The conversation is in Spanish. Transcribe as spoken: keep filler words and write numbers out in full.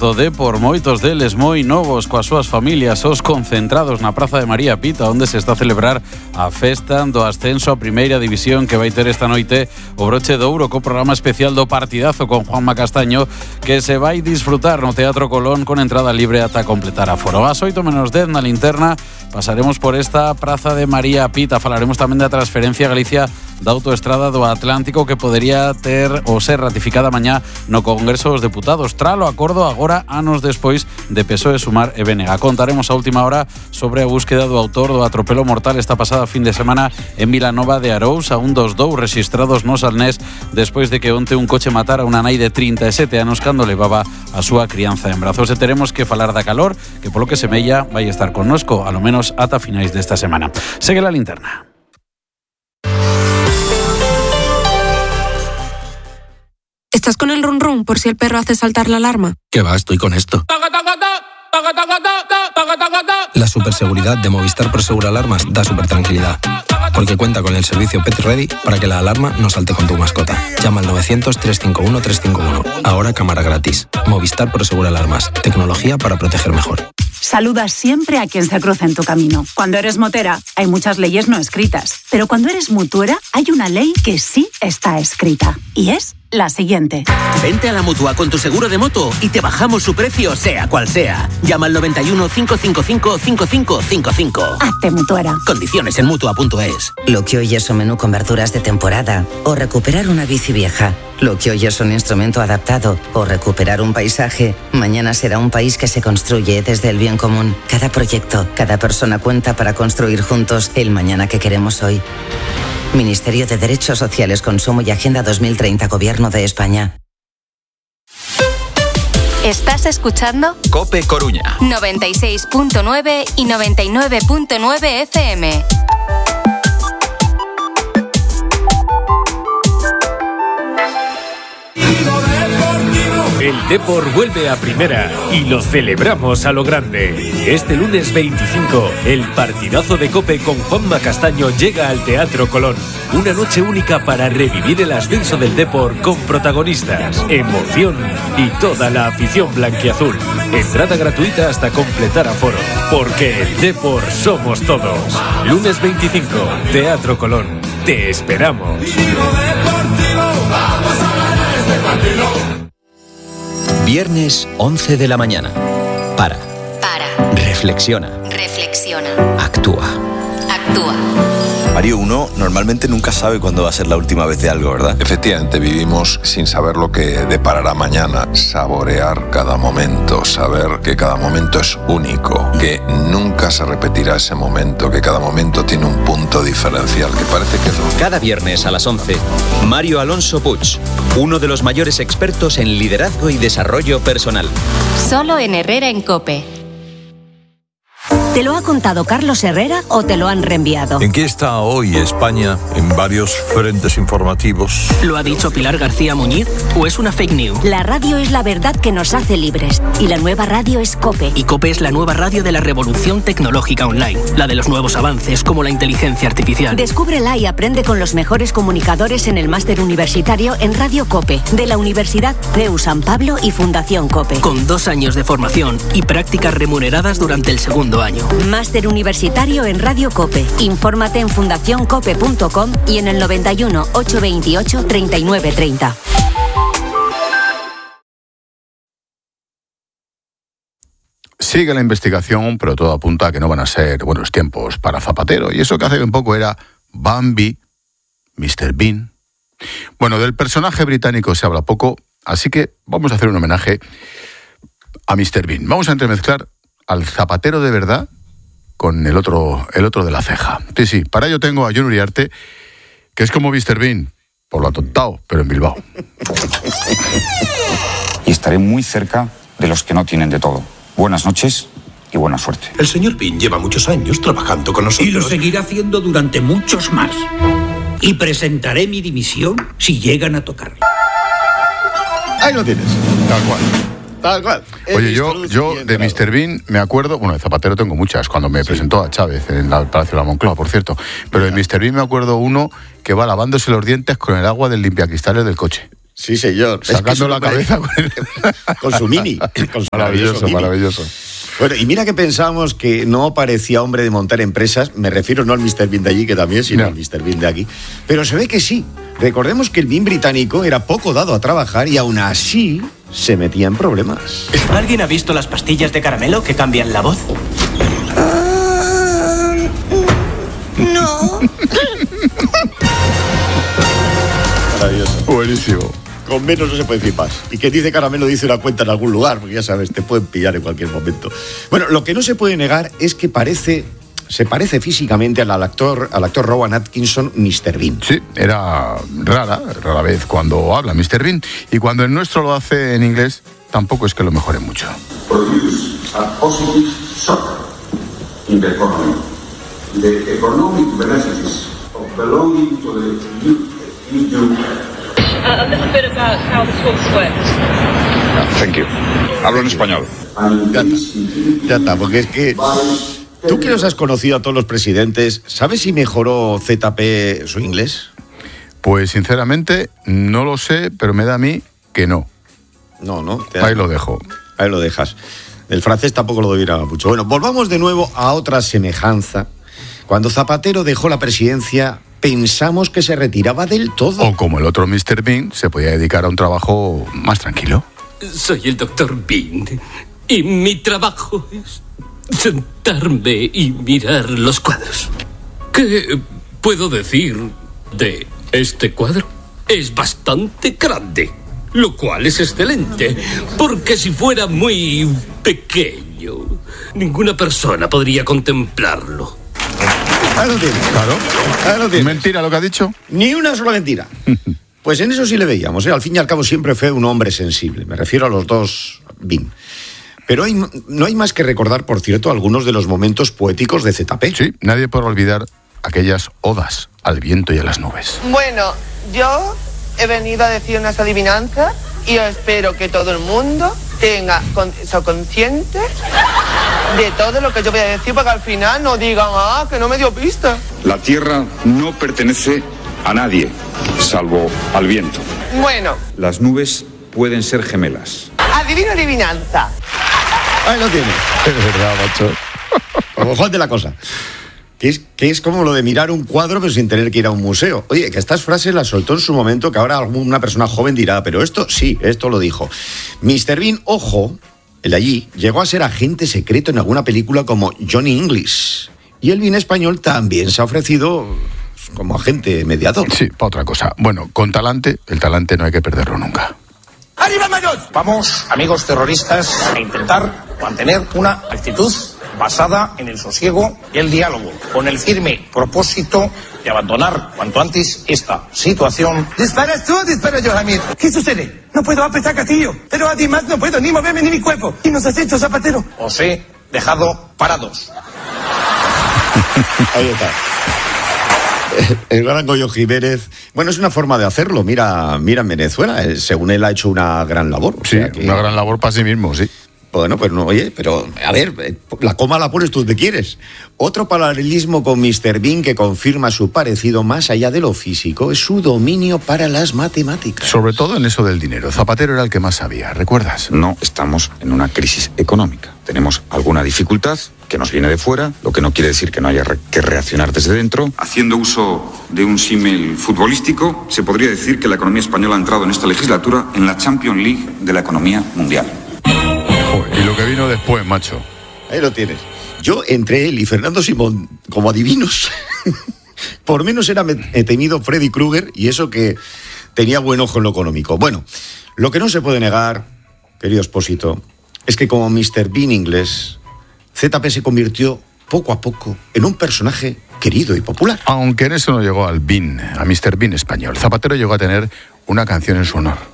do Depor, moitos deles moi novos coas súas familias, os concentrados na Praza de María Pita, onde se está a celebrar a festa do ascenso a Primeira División que vai ter esta noite o broche de ouro co programa especial do partidazo con Juanma Castaño, que se vai disfrutar no Teatro Colón con entrada libre ata completar a foro. As oito menos dez na linterna pasaremos por esta Praza de María Pita, falaremos tamén da transferencia a Galicia da autoestrada do Atlántico que podería ter ou ser ratificada mañá no Congreso dos Deputados, tralo acordo agora anos despois de P S O E, Sumar e B N G. Contaremos a última hora sobre a búsqueda do autor do atropelo mortal esta pasada fin de semana en Vilanova de Arousa, un dos dous rexistrados no Salnés despois de que onte un coche matara a unha nai de trinta e sete anos cando levaba a súa crianza en brazos. E teremos que falar da calor, que polo que semella vai estar connosco, a lo menos ata finais desta semana. Segue la linterna. ¿Estás con el run run por si el perro hace saltar la alarma? ¿Qué va? Estoy con esto. La superseguridad de Movistar Prosegur Alarmas da super tranquilidad, porque cuenta con el servicio Pet Ready para que la alarma no salte con tu mascota. Llama al novecientos, trescientos cincuenta y uno, trescientos cincuenta y uno. Ahora cámara gratis. Movistar Prosegur Alarmas. Tecnología para proteger mejor. Saluda siempre a quien se cruza en tu camino. Cuando eres motera, hay muchas leyes no escritas. Pero cuando eres mutuera, hay una ley que sí está escrita. Y es la siguiente. Vente a la Mutua con tu seguro de moto y te bajamos su precio sea cual sea. Llama al noventa y uno, cinco cinco cinco, cinco cinco cinco cinco. Hazte mutuera. Condiciones en mutua punto es. Lo que hoy es un menú con verduras de temporada o recuperar una bici vieja. Lo que hoy es un instrumento adaptado o recuperar un paisaje, mañana será un país que se construye desde el bien común. Cada proyecto, cada persona cuenta para construir juntos el mañana que queremos hoy. Ministerio de Derechos Sociales, Consumo y Agenda dos mil treinta, Gobierno de España. ¿Estás escuchando? COPE Coruña. noventa y seis punto nueve y noventa y nueve punto nueve F M. El Depor vuelve a primera y lo celebramos a lo grande. Este lunes veinticinco, el partidazo de COPE con Juanma Castaño llega al Teatro Colón. Una noche única para revivir el ascenso del Depor con protagonistas, emoción y toda la afición blanquiazul. Entrada gratuita hasta completar aforo, porque el Depor somos todos. Lunes veinticinco, Teatro Colón. Te esperamos. Viernes once de la mañana. Para. Para. Reflexiona. Reflexiona. Actúa. Actúa. Mario, uno normalmente nunca sabe cuándo va a ser la última vez de algo, ¿verdad? Efectivamente, vivimos sin saber lo que deparará mañana. Saborear cada momento, saber que cada momento es único, que nunca se repetirá ese momento, que cada momento tiene un punto diferencial, que parece que es lo... Cada viernes a las once, Mario Alonso Puig, uno de los mayores expertos en liderazgo y desarrollo personal. Solo en Herrera en COPE. ¿Te lo ha contado Carlos Herrera o te lo han reenviado? ¿En qué está hoy España en varios frentes informativos? ¿Lo ha dicho Pilar García Muñiz o es una fake news? La radio es la verdad que nos hace libres y la nueva radio es COPE. Y COPE es la nueva radio de la revolución tecnológica online, la de los nuevos avances como la inteligencia artificial. Descúbrela y aprende con los mejores comunicadores en el máster universitario en Radio COPE, de la Universidad C E U San Pablo y Fundación COPE. Con dos años de formación y prácticas remuneradas durante el segundo año. Máster universitario en Radio COPE. Infórmate en fundación cope punto com y en el noventa y uno, ochocientos veintiocho, treinta y nueve treinta. Sigue la investigación, pero todo apunta a que no van a ser buenos tiempos para Zapatero. Y eso que hace un poco era Bambi, mister Bean. Bueno, del personaje británico se habla poco, así que vamos a hacer un homenaje a mister Bean. Vamos a entremezclar al Zapatero de verdad con el otro, el otro de la ceja. Sí, sí, para ello tengo a Jon Uriarte, que es como mister Bean, por lo atontado, pero en Bilbao. Y estaré muy cerca de los que no tienen de todo. Buenas noches y buena suerte. El señor Bean lleva muchos años trabajando con nosotros. Y lo seguirá haciendo durante muchos más. Y presentaré mi dimisión si llegan a tocarla. Ahí lo tienes, tal cual. Tal cual. Oye, yo, yo de mister Bean me acuerdo, bueno, de Zapatero tengo muchas, cuando me sí. presentó a Chávez en el Palacio de la Moncloa, por cierto, pero de mister Bean me acuerdo uno que va lavándose los dientes con el agua del limpiacristales del coche. Sí, señor. Sacando es que la cabeza con, el... con su mini. Con su maravilloso, mini. maravilloso. Bueno, y mira que pensábamos que no parecía hombre de montar empresas, me refiero no al míster Bean de allí, que también, sino no. al míster Bean de aquí, pero se ve que sí. Recordemos que el Bean británico era poco dado a trabajar y aún así se metía en problemas. ¿Alguien ha visto las pastillas de caramelo que cambian la voz? Uh, no. Maravilloso. Buenísimo. Con menos no se puede decir más. Y quien dice caramelo dice una cuenta en algún lugar, porque ya sabes, te pueden pillar en cualquier momento. Bueno, lo que no se puede negar es que parece, se parece físicamente al actor, al actor Rowan Atkinson, míster Bean. Sí, era rara, rara vez cuando habla míster Bean. Y cuando el nuestro lo hace en inglés, tampoco es que lo mejore mucho. Produce a positive shock in the economy. The economic benefits of belonging to the E U. A little bit about how the talks worked. Thank you. Hablo en español. Ya está, ya está, porque es que tú que los has conocido a todos los presidentes, ¿sabes si mejoró Z P su inglés? Pues sinceramente no lo sé, pero me da a mí que no. No, no. Ahí lo dejo. Ahí lo dejas. El francés tampoco lo dominaba mucho. Bueno, volvamos de nuevo a otra semejanza. Cuando Zapatero dejó la presidencia, pensamos que se retiraba del todo. O como el otro míster Bean, se podía dedicar a un trabajo más tranquilo. Soy el doctor Bean y mi trabajo es sentarme y mirar los cuadros. ¿Qué puedo decir de este cuadro? Es bastante grande, lo cual es excelente, porque si fuera muy pequeño, ninguna persona podría contemplarlo. Ahí lo tienes. Claro. Ahí lo tienes. ¿Mentira lo que ha dicho? Ni una sola mentira. Pues en eso sí le veíamos, ¿eh? Al fin y al cabo siempre fue un hombre sensible. Me refiero a los dos Bean. Pero hay, no hay más que recordar, por cierto, algunos de los momentos poéticos de Z P. Sí, nadie podrá olvidar aquellas odas al viento y a las nubes. Bueno, yo he venido a decir unas adivinanzas y yo espero que todo el mundo tenga con, sea consciente de todo lo que yo voy a decir, para que al final no digan, ah, que no me dio pista. La tierra no pertenece a nadie, salvo al viento. Bueno. Las nubes pueden ser gemelas. Adivino adivinanza. Ahí lo tienes. Es verdad, macho. Como Juan de la cosa. Que es, que es como lo de mirar un cuadro pero sin tener que ir a un museo. Oye, que estas frases las soltó en su momento, que ahora alguna persona joven dirá, pero esto sí, esto lo dijo. míster Bean, ojo, el de allí, llegó a ser agente secreto en alguna película como Johnny English. Y el Bean español también se ha ofrecido como agente mediador. Sí, para otra cosa. Bueno, con talante, el talante no hay que perderlo nunca. ¡Arriba, Mayos! Vamos, amigos terroristas, a intentar mantener una actitud basada en el sosiego y el diálogo, con el firme propósito de abandonar cuanto antes esta situación. ¿Disparas tú o disparo yo, Jamir? ¿Qué sucede? No puedo apretar gatillo, pero además no puedo ni moverme ni mi cuerpo. ¿Qué nos has hecho, Zapatero? Os he dejado parados. Ahí está. El gran Goyo Jiménez. Bueno, es una forma de hacerlo. Mira, mira en Venezuela. Según él ha hecho una gran labor. O sí, sea que... una gran labor para sí mismo, sí. Bueno, pues no, oye, pero a ver, la coma la pones tú donde quieres. Otro paralelismo con míster Bean que confirma su parecido más allá de lo físico es su dominio para las matemáticas. Sobre todo en eso del dinero. Zapatero era el que más sabía, ¿recuerdas? No estamos en una crisis económica. Tenemos alguna dificultad que nos viene de fuera, lo que no quiere decir que no haya que reaccionar desde dentro. Haciendo uso de un símil futbolístico, se podría decir que la economía española ha entrado en esta legislatura en la Champions League de la economía mundial. Y lo que vino después, macho. Ahí lo tienes. Yo, entre él y Fernando Simón, como adivinos, por menos era temido Freddy Krueger, y eso que tenía buen ojo en lo económico. Bueno, lo que no se puede negar, querido Espósito, es que como míster Bean inglés, Z P se convirtió poco a poco en un personaje querido y popular. Aunque en eso no llegó al Bean, a míster Bean español. Zapatero llegó a tener una canción en su honor.